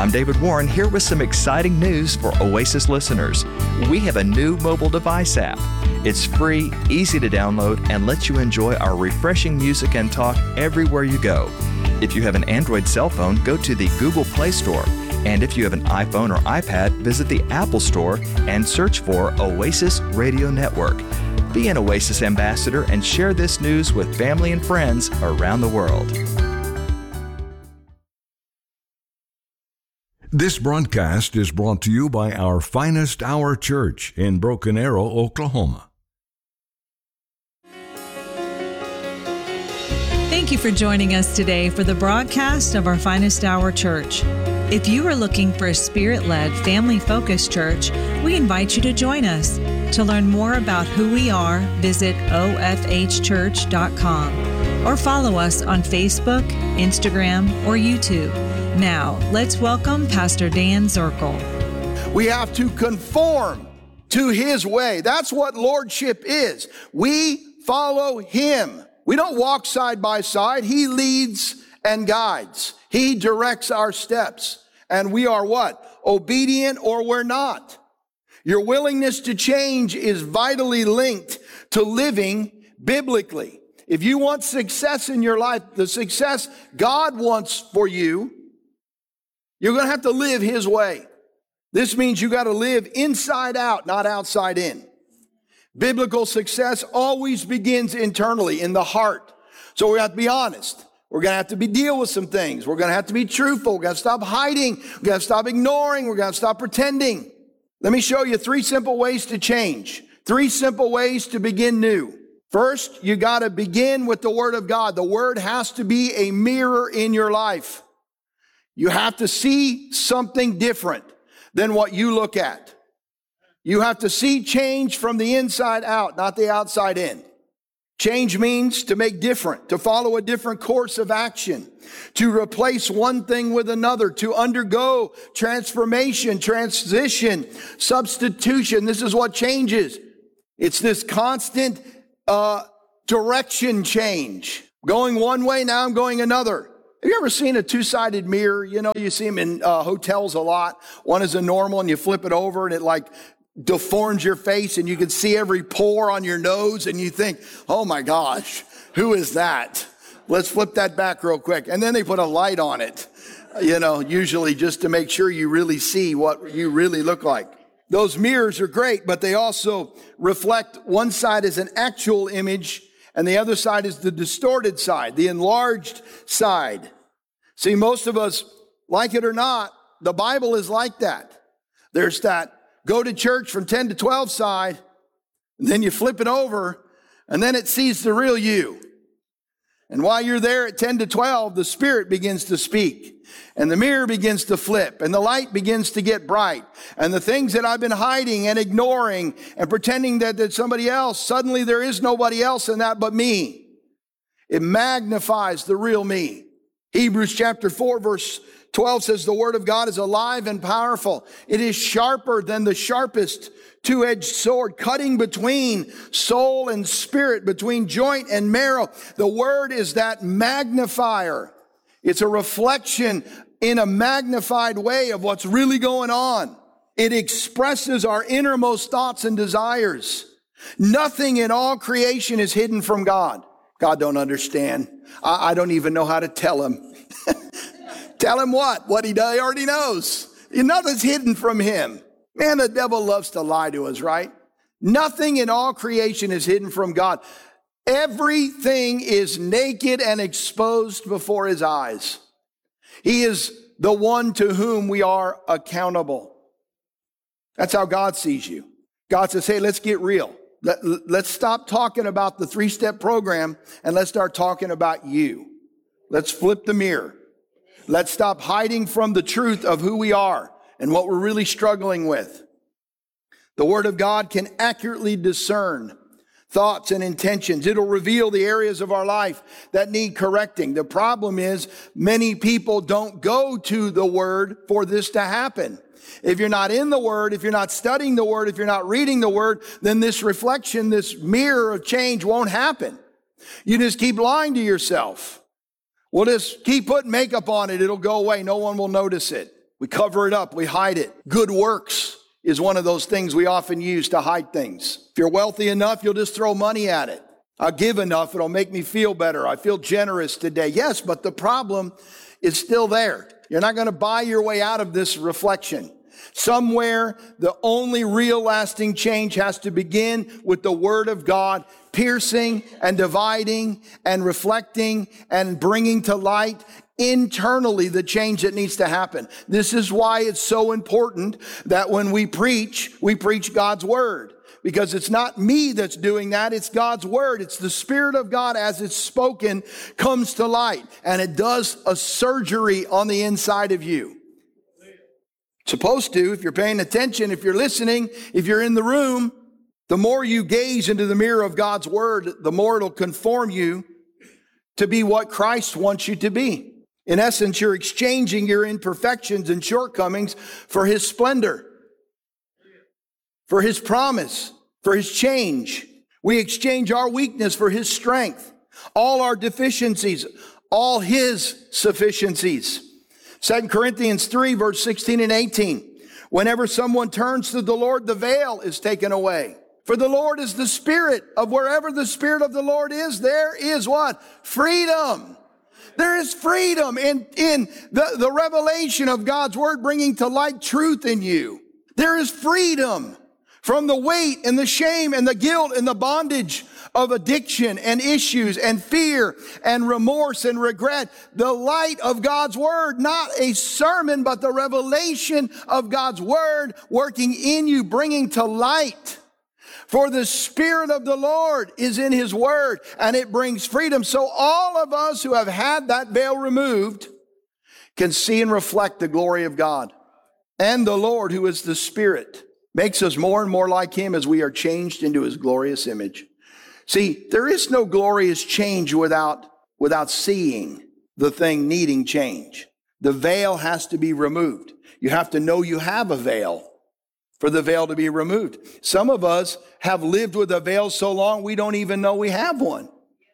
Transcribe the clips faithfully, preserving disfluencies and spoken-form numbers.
I'm David Warren here with some exciting news for Oasis listeners. We have a new mobile device app. It's free, easy to download, and lets you enjoy our refreshing music and talk everywhere you go. If you have an Android cell phone, go to the Google Play Store. And if you have an iPhone or iPad, visit the Apple Store and search for Oasis Radio Network. Be an Oasis ambassador and share this news with family and friends around the world. This broadcast is brought to you by our Finest Hour Church in Broken Arrow, Oklahoma. Thank you for joining us today for the broadcast of our Finest Hour Church. If you are looking for a Spirit-led, family-focused church, we invite you to join us. To learn more about who we are, visit o f h church dot com or follow us on Facebook, Instagram, or YouTube. Now, let's welcome Pastor Dan Zirkle. We have to conform to His way. That's what lordship is. We follow Him. We don't walk side by side. He leads and guides. He directs our steps. And we are what? Obedient or we're not. Your willingness to change is vitally linked to living biblically. If you want success in your life, the success God wants for you, you're going to have to live His way. This means you got to live inside out, not outside in. Biblical success always begins internally, in the heart. So we have to be honest. We're going to have to be deal with some things. We're going to have to be truthful. We're going to stop hiding. We're going to stop ignoring. We're going to stop pretending. Let me show you three simple ways to change. Three simple ways to begin new. First, you got to begin with the Word of God. The Word has to be a mirror in your life. You have to see something different than what you look at. You have to see change from the inside out, not the outside in. Change means to make different, to follow a different course of action, to replace one thing with another, to undergo transformation, transition, substitution. This is what change is. It's this constant uh, direction change. Going one way, now I'm going another. Have you ever seen a two-sided mirror? You know, you see them in uh, hotels a lot. One is a normal and you flip it over and it like deforms your face and you can see every pore on your nose and you think, oh my gosh, who is that? Let's flip that back real quick. And then they put a light on it, you know, usually just to make sure you really see what you really look like. Those mirrors are great, but they also reflect one side as an actual image and the other side is the distorted side, the enlarged side. See, most of us, like it or not, the Bible is like that. There's that go to church from ten to twelve side, and then you flip it over, and then it sees the real you. And while you're there at ten to twelve, the Spirit begins to speak, and the mirror begins to flip, and the light begins to get bright. And the things that I've been hiding and ignoring and pretending that there's somebody else, suddenly there is nobody else in that but me. It magnifies the real me. Hebrews chapter four, verse twelve says, the Word of God is alive and powerful. It is sharper than the sharpest two-edged sword, cutting between soul and spirit, between joint and marrow. The Word is that magnifier. It's a reflection in a magnified way of what's really going on. It expresses our innermost thoughts and desires. Nothing in all creation is hidden from God. God don't understand. I, I don't even know how to tell Him. Tell Him what? What He does, He already knows. Nothing's hidden from Him. Man, the devil loves to lie to us, right? Nothing in all creation is hidden from God. Everything is naked and exposed before His eyes. He is the one to whom we are accountable. That's how God sees you. God says, hey, let's get real. Let, let's stop talking about the three-step program and let's start talking about you. Let's flip the mirror. Let's stop hiding from the truth of who we are and what we're really struggling with. The Word of God can accurately discern thoughts and intentions. It'll reveal the areas of our life that need correcting. The problem is many people don't go to the Word for this to happen. If you're not in the Word, if you're not studying the Word, if you're not reading the Word, then this reflection, this mirror of change won't happen. You just keep lying to yourself. We'll just keep putting makeup on it. It'll go away. No one will notice it. We cover it up. We hide it. Good works is one of those things we often use to hide things. If you're wealthy enough, you'll just throw money at it. I'll give enough, it'll make me feel better. I feel generous today. Yes, but the problem is still there. You're not going to buy your way out of this reflection. Somewhere, the only real lasting change has to begin with the Word of God, piercing and dividing and reflecting and bringing to light internally the change that needs to happen. This is why it's so important that when we preach, we preach God's Word. Because it's not me that's doing that, it's God's Word. It's the Spirit of God as it's spoken comes to light. And it does a surgery on the inside of you. It's supposed to, if you're paying attention, if you're listening, if you're in the room, the more you gaze into the mirror of God's Word, the more it'll conform you to be what Christ wants you to be. In essence, you're exchanging your imperfections and shortcomings for His splendor, for His promise, for His change. We exchange our weakness for His strength, all our deficiencies, all His sufficiencies. Second Corinthians three, verse sixteen and eighteen. Whenever someone turns to the Lord, the veil is taken away. For the Lord is the Spirit. Of wherever the Spirit of the Lord is, there is what? Freedom. There is freedom in, in the, the revelation of God's Word bringing to light truth in you. There is freedom from the weight and the shame and the guilt and the bondage of addiction and issues and fear and remorse and regret. The light of God's Word, not a sermon, but the revelation of God's Word working in you, bringing to light. For the Spirit of the Lord is in His Word, and it brings freedom. So all of us who have had that veil removed can see and reflect the glory of God. And the Lord, who is the Spirit, makes us more and more like Him as we are changed into His glorious image. See, there is no glorious change without, without seeing the thing needing change. The veil has to be removed. You have to know you have a veil for the veil to be removed. Some of us have lived with a veil so long we don't even know we have one.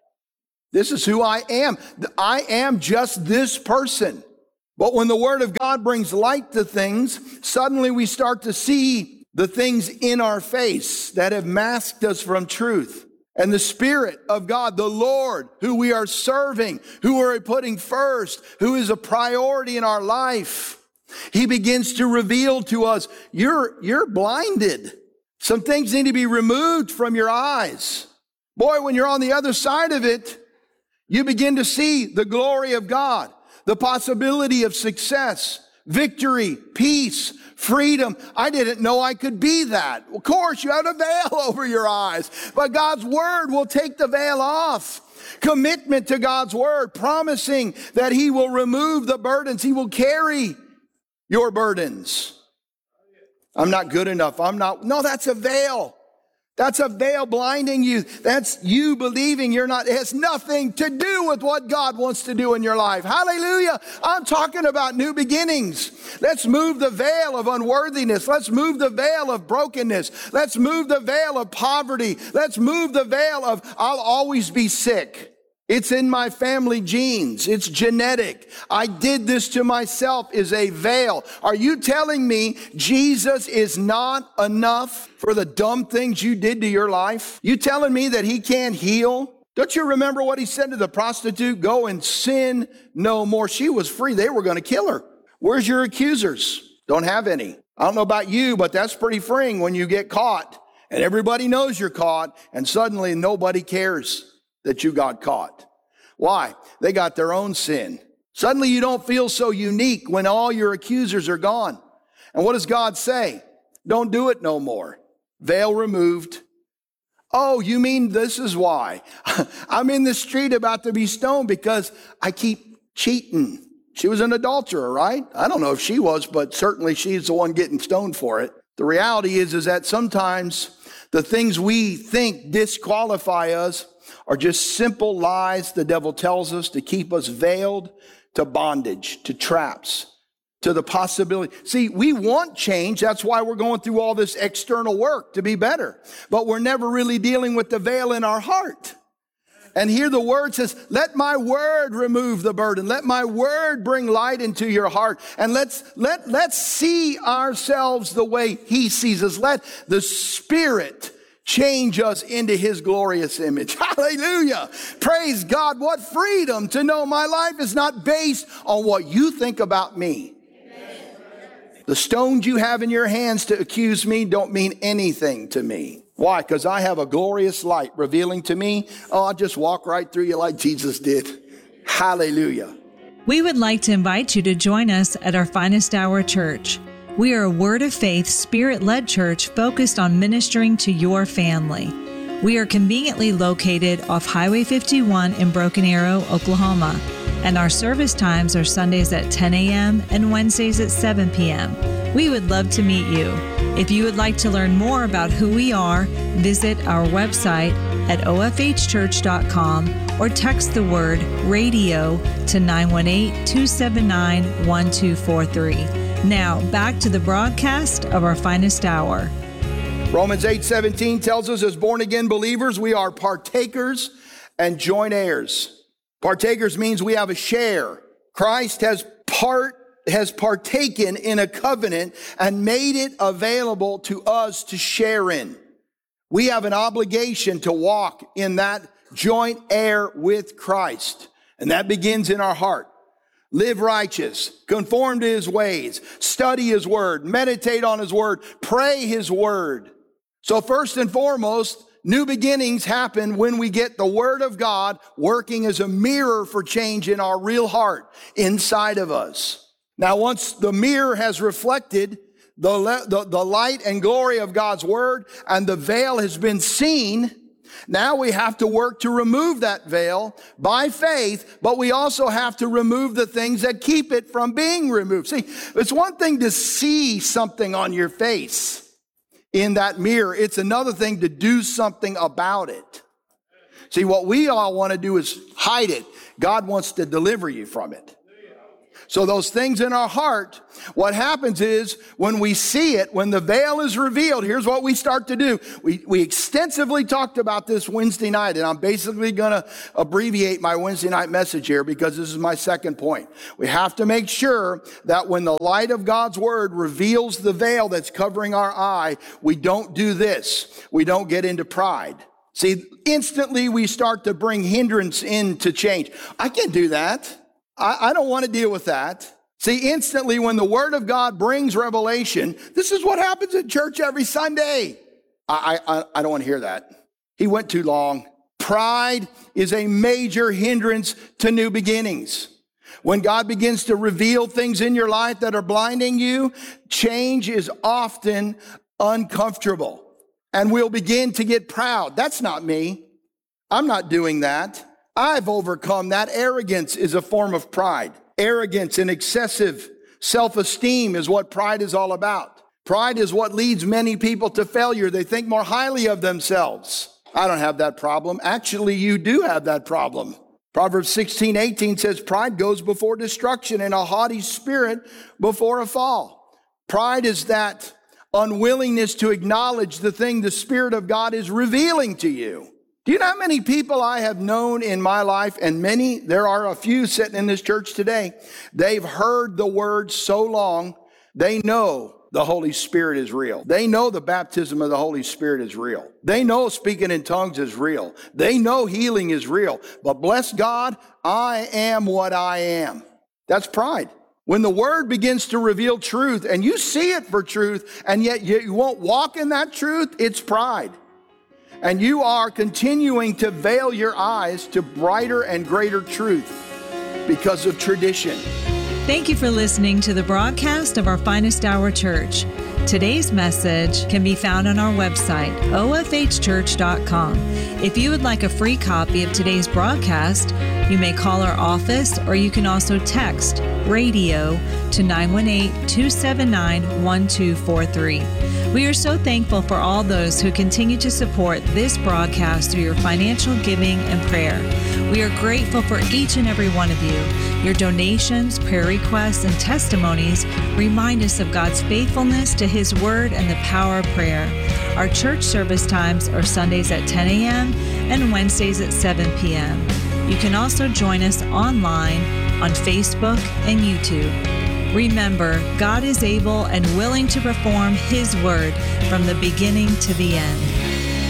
This is who I am. I am just this person. But when the Word of God brings light to things, suddenly we start to see the things in our face that have masked us from truth. And the Spirit of God, the Lord, who we are serving, who we're putting first, who is a priority in our life, He begins to reveal to us, you're, you're blinded. Some things need to be removed from your eyes. Boy, when you're on the other side of it, you begin to see the glory of God, the possibility of success, victory, peace, freedom. I didn't know I could be that. Of course, you have a veil over your eyes, but God's Word will take the veil off. Commitment to God's Word, promising that He will remove the burdens. He will carry your burdens. I'm not good enough. I'm not. No, that's a veil. That's a veil blinding you. That's you believing you're not. It has nothing to do with what God wants to do in your life. Hallelujah. I'm talking about new beginnings. Let's move the veil of unworthiness. Let's move the veil of brokenness. Let's move the veil of poverty. Let's move the veil of I'll always be sick. It's in my family genes. It's genetic. I did this to myself is a veil. Are you telling me Jesus is not enough for the dumb things you did to your life? You telling me that He can't heal? Don't you remember what He said to the prostitute? Go and sin no more. She was free. They were going to kill her. Where's your accusers? Don't have any. I don't know about you, but that's pretty freeing when you get caught and everybody knows you're caught and suddenly nobody cares that you got caught. Why? They got their own sin. Suddenly you don't feel so unique when all your accusers are gone. And what does God say? Don't do it no more. Veil removed. Oh, you mean this is why? I'm in the street about to be stoned because I keep cheating. She was an adulterer, right? I don't know if she was, but certainly she's the one getting stoned for it. The reality is, is that sometimes the things we think disqualify us are just simple lies the devil tells us to keep us veiled to bondage, to traps, to the possibility. See, we want change. That's why we're going through all this external work to be better. But we're never really dealing with the veil in our heart. And here the word says, let my word remove the burden. Let my word bring light into your heart. And let's, let, let's see ourselves the way he sees us. Let the Spirit change us into his glorious image. Hallelujah. Praise God. What freedom to know my life is not based on what you think about me. The stones you have in your hands to accuse me don't mean anything to me. Why? Because I have a glorious light revealing to me. Oh, I'll just walk right through you like Jesus did. Hallelujah. We would like to invite you to join us at our Finest Hour Church. We are a Word of Faith, Spirit-led church focused on ministering to your family. We are conveniently located off Highway fifty-one in Broken Arrow, Oklahoma, and our service times are Sundays at ten a.m. and Wednesdays at seven p.m. We would love to meet you. If you would like to learn more about who we are, visit our website at o f h church dot com or text the word radio to nine one eight, two seven nine, one two four three. Now, back to the broadcast of our Finest Hour. Romans eight seventeen tells us as born-again believers, we are partakers and joint heirs. Partakers means we have a share. Christ has part has partaken in a covenant and made it available to us to share in. We have an obligation to walk in that joint heir with Christ, and that begins in our heart. Live righteous, conform to his ways, study his word, meditate on his word, pray his word. So first and foremost, new beginnings happen when we get the word of God working as a mirror for change in our real heart inside of us. Now, once the mirror has reflected the, the, the light and glory of God's word and the veil has been seen, now we have to work to remove that veil by faith, but we also have to remove the things that keep it from being removed. See, it's one thing to see something on your face in that mirror. It's another thing to do something about it. See, what we all want to do is hide it. God wants to deliver you from it. So those things in our heart, what happens is when we see it, when the veil is revealed, here's what we start to do. We, we extensively talked about this Wednesday night, and I'm basically going to abbreviate my Wednesday night message here because this is my second point. We have to make sure that when the light of God's word reveals the veil that's covering our eye, we don't do this. We don't get into pride. See, instantly we start to bring hindrance into change. I can't do that. I, I don't want to deal with that. See, instantly when the word of God brings revelation, this is what happens at church every Sunday. I, I, I don't want to hear that. He went too long. Pride is a major hindrance to new beginnings. When God begins to reveal things in your life that are blinding you, change is often uncomfortable. And we'll begin to get proud. That's not me. I'm not doing that. I've overcome that. Arrogance is a form of pride. Arrogance and excessive self-esteem is what pride is all about. Pride is what leads many people to failure. They think more highly of themselves. I don't have that problem. Actually, you do have that problem. Proverbs sixteen eighteen says, pride goes before destruction and a haughty spirit before a fall. Pride is that unwillingness to acknowledge the thing the Spirit of God is revealing to you. Do you know how many people I have known in my life, and many, there are a few sitting in this church today, they've heard the word so long, they know the Holy Spirit is real. They know the baptism of the Holy Spirit is real. They know speaking in tongues is real. They know healing is real. But bless God, I am what I am. That's pride. When the word begins to reveal truth, and you see it for truth, and yet you won't walk in that truth, it's pride. And you are continuing to veil your eyes to brighter and greater truth because of tradition. Thank you for listening to the broadcast of our Finest Hour Church. Today's message can be found on our website, o f h church dot com. If you would like a free copy of today's broadcast, you may call our office or you can also text radio to nine one eight, two seven nine, one two four three. We are so thankful for all those who continue to support this broadcast through your financial giving and prayer. We are grateful for each and every one of you. Your donations, prayer requests, and testimonies remind us of God's faithfulness to His Word and the power of prayer. Our church service times are Sundays at ten a.m. and Wednesdays at seven p.m. You can also join us online on Facebook and YouTube. Remember, God is able and willing to perform His word from the beginning to the end.